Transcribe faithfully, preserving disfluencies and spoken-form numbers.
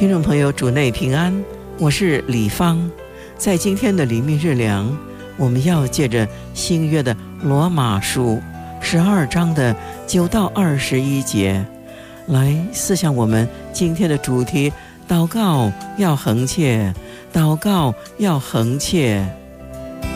听众朋友，主内平安，我是李芳。在今天的黎明日粮，我们要借着新约的罗马书十二章的九到二十一节来思想我们今天的主题：祷告要恒切，祷告要恒切。